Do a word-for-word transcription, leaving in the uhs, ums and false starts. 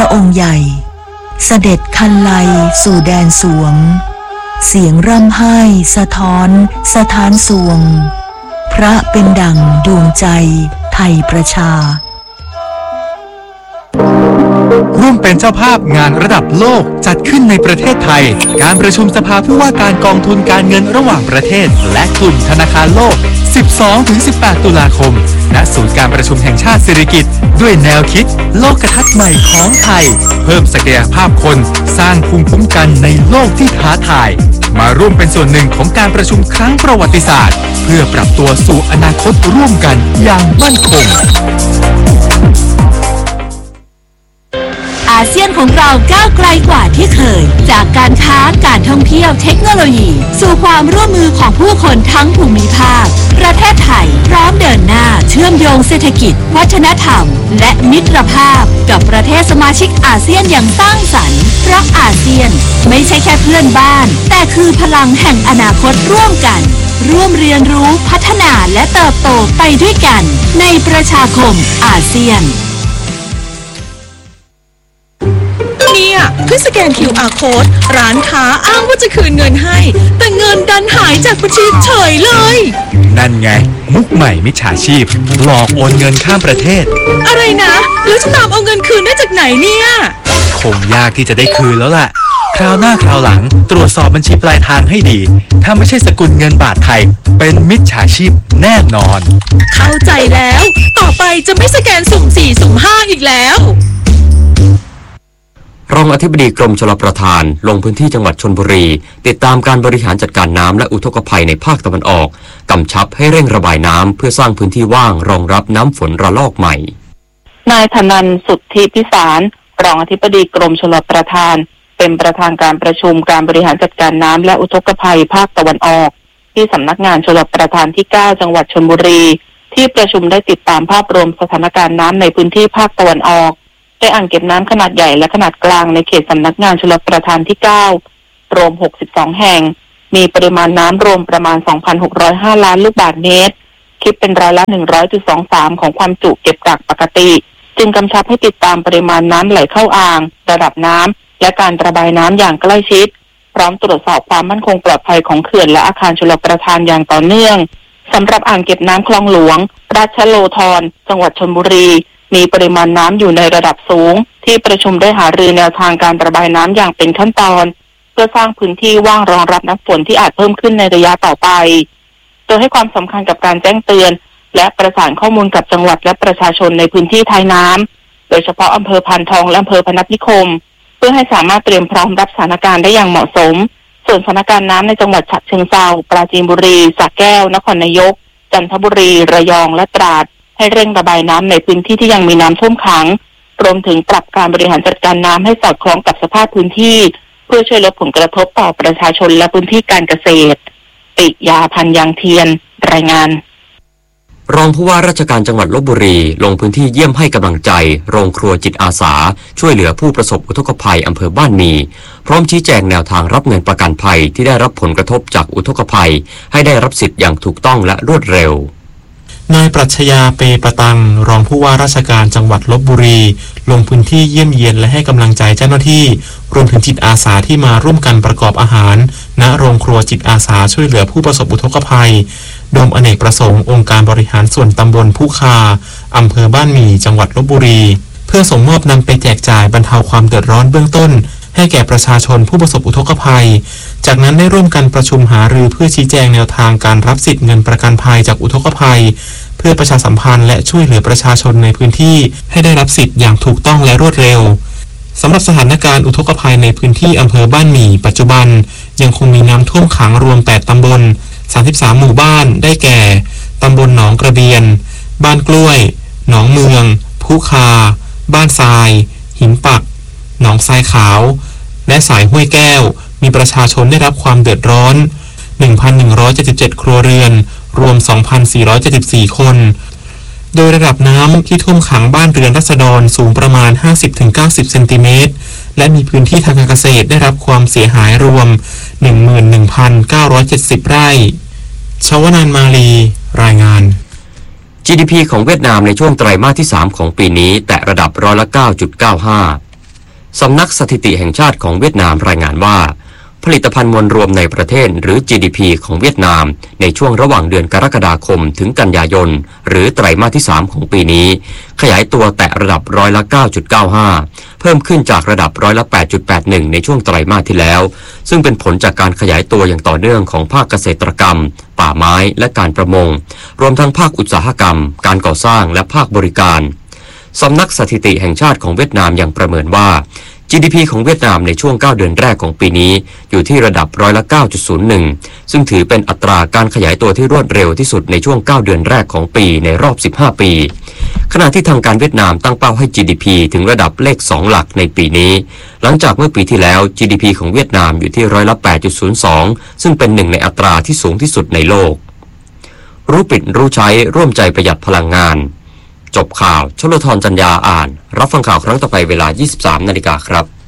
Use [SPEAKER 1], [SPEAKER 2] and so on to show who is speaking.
[SPEAKER 1] องค์ใหญ่เสด็จคันไลสู่แดนสวงเสียงร่ำไห้สะท้อนสถานสวงพระเป็นดั่งดวงใจไทยประชา
[SPEAKER 2] ร่วมเป็นเจ้าภาพงานระดับโลกจัดขึ้นในประเทศไทยการประชุมสภาผู้ว่าการกองทุนการเงินระหว่างประเทศและกลุ่มธนาคารโลก สิบสองถึงสิบแปด ตุลาคมณศูนย์การประชุมแห่งชาติสิริกิติ์ด้วยแนวคิดโลกทัศน์ใหม่ของไทยเพิ่มศักยภาพคนสร้างภูมิคุ้มกันในโลกที่ท้าทายมาร่วมเป็นส่วนหนึ่งของการประชุมครั้งประวัติศาสตร์เพื่อปรับตัวสู่อนาคตร่วมกันอย่างมั่นคง
[SPEAKER 3] อาเซียนของเราก้าวไกลกว่าที่เคยจากการค้าการท่องเที่ยวเทคโนโลยีสู่ความร่วมมือของผู้คนทั้งภูมิภาคประเทศไทยพร้อมเดินหน้าเชื่อมโยงเศรษฐกิจวัฒนธรรมและมิตรภาพกับประเทศสมาชิกอาเซียนอย่างสร้างสรรค์เพราะอาเซียนไม่ใช่แค่เพื่อนบ้านแต่คือพลังแห่งอนาคตร่วมกันร่วมเรียนรู้พัฒนาและเติบโตไปด้วยกันในประชาคมอาเซียน
[SPEAKER 4] เนี่ยเพื่อสแกน คิว อาร์ Code ร้านค้าอ้างว่าจะคืนเงินให้แต่เงินดันหายจากบัญชีเฉยเลย
[SPEAKER 2] นั่นไงมุกใหม่มิจฉาชีพหลอกโอนเงินข้ามประเทศ
[SPEAKER 4] อะไรนะแล้วจะตามเอาเงินคืนได้จากไหนเนี่ย
[SPEAKER 2] คงยากที่จะได้คืนแล้วล่ะคราวหน้าคราวหลังตรวจสอบบัญชีปลายทางให้ดีถ้าไม่ใช่สกุลเงินบาทไทยเป็นมิจฉาชีพแน่นอน
[SPEAKER 4] เข้าใจแล้วต่อไปจะไม่สแกนสุ่มสี่สุ่มห้าอีกแล้ว
[SPEAKER 5] รองอธิบดีกรมชลประทานลงพื้นที่จังหวัดชลบุรีติดตามการบริหารจัดการน้ำและอุทกภัยในภาคตะวันออกกำชับให้เร่งระบายน้ำเพื่อสร้างพื้นที่ว่างรองรับน้ำฝนระลอกใหม่
[SPEAKER 6] นายธนันท์สุทธิพิสารรองอธิบดีกรมชลประทานเป็นประธานการประชุมการบริหารจัดการน้ำและอุทกภัยภาคตะวันออกที่สำนักงานชลประทานที่เก้าจังหวัดชลบุรีที่ประชุมได้ติดตามภาพรวมสถานการณ์น้ำในพื้นที่ภาคตะวันออกได้อ่างเก็บน้ำขนาดใหญ่และขนาดกลางในเขตสำนักงานชลประทานที่เก้ารวมหกสิบสองแห่งมีปริมาณน้ำรวมประมาณ สองพันหกร้อยห้า ล้านลูกบาศก์เมตรคิดเป็นร้อยละ หนึ่งร้อยจุดสองสาม ของความจุเก็บกักปกติจึงกำชับให้ติดตามปริมาณน้ำไหลเข้าอ่างระดับน้ำและการระบายน้ำอย่างใกล้ชิดพร้อมตรวจสอบความมั่นคงปลอดภัยของเขื่อนและอาคารชลประทานอย่างต่อเนื่องสำหรับอ่างเก็บน้ำคลองหลวงราชโลธรจังหวัดชลบุรีมีปริมาณน้ำอยู่ในระดับสูงที่ประชุมได้หารือแนวทางการระบายน้ำอย่างเป็นขั้นตอนเพื่อสร้างพื้นที่ว่างรองรับน้ำฝนที่อาจเพิ่มขึ้นในระยะต่อไปโดยให้ความสำคัญกับการแจ้งเตือนและประสานข้อมูลกับจังหวัดและประชาชนในพื้นที่ท้ายน้ำโดยเฉพาะอำเภอพานทองและอำเภอพนัสนิคมเพื่อให้สามารถเตรียมพร้อมรับสถานการณ์ได้อย่างเหมาะสมส่วนสถานการณ์น้ำในจังหวัดฉะเชิงเทราปราจีนบุรีสระแก้วนครนายกจันทบุรีระยองและตราดให้เร่งระบายน้ำในพื้นที่ที่ยังมีน้ำท่วมขังรวมถึงปรับการบริหารจัดการน้ำให้สอดคล้องกับสภาพพื้นที่เพื่อช่วยลดผลกระทบต่อประชาชนและพื้นที่การเกษตรปิยาพันธ์ยางเทียนรายงาน
[SPEAKER 5] รองผู้ว่าราชการจังหวัดลพบุรีลงพื้นที่เยี่ยมให้กำลังใจโรงครัวจิตอาสาช่วยเหลือผู้ประสบอุทกภัยอำเภอบ้านมีพร้อมชี้แจงแนวทางรับเงินประกันภัยที่ได้รับผลกระทบจากอุทกภัยให้ได้รับสิทธิ์อย่างถูกต้องและรวดเร็วน
[SPEAKER 7] ายปรัชญาเปปตังรองผู้ว่าราชการจังหวัดลพบุรีลงพื้นที่เยี่ยมเยียนและให้กำลังใจเจ้าหน้าที่รวมถึงจิตอาสาที่มาร่วมกันประกอบอาหารณโรงครัวจิตอาสาช่วยเหลือผู้ประสบอุทกภัยโดมอเนกประสงค์องค์การบริหารส่วนตำบลผู้คาอำเภอบ้านหมี่จังหวัดลพบุรีเพื่อส่งมอบนำไปแจกจ่ายบรรเทาความเดือดร้อนเบื้องต้นให้แก่ประชาชนผู้ประสบอุทกภัยจากนั้นได้ร่วมกันประชุมหารือเพื่อชี้แจงแนวทางการรับสิทธิ์เงินประกันภัยจากอุทกภัยเพื่อประชาสัมพันธ์และช่วยเหลือประชาชนในพื้นที่ให้ได้รับสิทธิ์อย่างถูกต้องและรวดเร็วสำหรับสถานการณ์อุทกภัยในพื้นที่อำเภอบ้านหมี่ปัจจุบันยังคงมีน้ำท่วมขังรวมแปดตำบลสามสิบสามหมู่บ้านได้แก่ตำบลหนองกระเบียนบ้านกล้วยหนองเมืองผู้คาบ้านทรายหินปักหนองทรายขาวและสายห้วยแก้วมีประชาชนได้รับความเดือดร้อน หนึ่งพันหนึ่งร้อยเจ็ดสิบเจ็ด ครัวเรือนรวม สองพันสี่ร้อยเจ็ดสิบสี่ คนโดยระดับน้ำที่ท่วมขังบ้านเรือนราษฎรสูงประมาณ ห้าสิบถึงเก้าสิบ เซนติเมตรและมีพื้นที่ทางการเกษตรได้รับความเสียหายรวม หนึ่งหมื่นหนึ่งพันเก้าร้อยเจ็ดสิบ ไร่ชวนานมาลีรายงาน
[SPEAKER 5] จี ดี พี ของเวียดนามในช่วงไตรมาสที่สามของปีนี้แตะระดับร้อยละ เก้าจุดเก้าห้าสำนักสถิติแห่งชาติของเวียดนามรายงานว่าผลิตภัณฑ์มวลรวมในประเทศหรือ จี ดี พี ของเวียดนามในช่วงระหว่างเดือนกรกฎาคมถึงกันยายนหรือไตรมาสที่สามของปีนี้ขยายตัวแตะระดับร้อยละ เก้าจุดเก้าห้า เพิ่มขึ้นจากระดับร้อยละ แปดจุดแปดหนึ่ง ในช่วงไตรมาสที่แล้วซึ่งเป็นผลจากการขยายตัวอย่างต่อเนื่องของภาคเกษตรกรรมป่าไม้และการประมงรวมทั้งภาคอุตสาหกรรมการก่อสร้างและภาคบริการสำนักสถิติแห่งชาติของเวียดนามยังประเมินว่าจี ดี พี ของเวียดนามในช่วงเก้าเดือนแรกของปีนี้อยู่ที่ระดับร้อยละ เก้าจุดศูนย์หนึ่ง ซึ่งถือเป็นอัตราการขยายตัวที่รวดเร็วที่สุดในช่วงเก้าเดือนแรกของปีในรอบสิบห้าปีขณะที่ทางการเวียดนามตั้งเป้าให้ จี ดี พี ถึงระดับเลขสองหลักในปีนี้หลังจากเมื่อปีที่แล้ว จี ดี พี ของเวียดนามอยู่ที่ร้อยละ แปดจุดศูนย์สอง ซึ่งเป็นหนึ่งในอัตราที่สูงที่สุดในโลกรู้ปิดรู้ใช้ร่วมใจประหยัดพลังงานจบข่าวชลธรจัญญาอ่านรับฟังข่าวครั้งต่อไปเวลา ยี่สิบสามนาฬิกาครับ